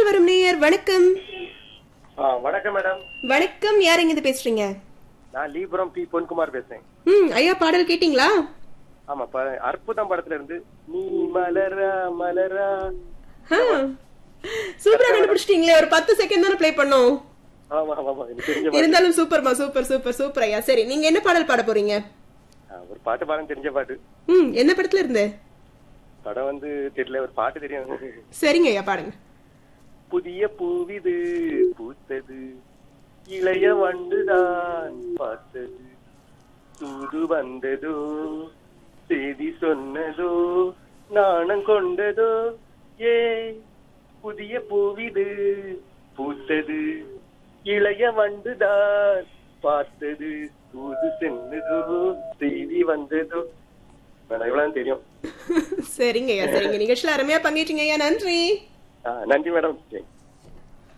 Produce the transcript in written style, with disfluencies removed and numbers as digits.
இணைப்பில் வரும் நேயர் வணக்கம். வணக்கம் மேடம். வணக்கம், யார் எங்க இருந்து பேசுறீங்க? நான் லீபுரம் பி பொன்குமார் பேசுறேன். ஐயா பாடல் கேட்டீங்களா? ஆமா, அற்புதம் படத்துல இருந்து நீ மலரா மலரா. சூப்பரா கண்டுபிடிச்சிட்டீங்களே, ஒரு 10 செகண்ட் தானே ப்ளே பண்ணோம். ஆமா ஆமா, எனக்கு தெரிஞ்ச பாட்டு. இருந்தாலும் சூப்பர்மா, சூப்பர் சூப்பர் சூப்பர் ஐயா. சரி, நீங்க என்ன பாடல் பாட போறீங்க? ஒரு பாட்டு பாடம் தெரிஞ்ச பாட்டு. என்ன படத்துல இருந்து? படம் வந்து தெரியல, ஒரு பாட்டு தெரியும். சரிங்க ஐயா, பாடுங்க. புதிய பூவிது பூத்தது, இளைய வண்டுதான் பார்த்தது, தூது வந்ததோ செய்தி சொன்னதோ நாணம் கொண்டதோ, ஏ புதிய பூவிது பூத்தது, இளைய வண்டுதான் பார்த்தது, தூது சென்னதோ செய்தி வந்ததோ. இவ்வளவு தெரியும். சரிங்க ஐயா, சரிங்க. நிகழ்ச்சியில அருமையா பங்கேற்றீங்க ஐயா, நன்றி. நன்றி மேடம்.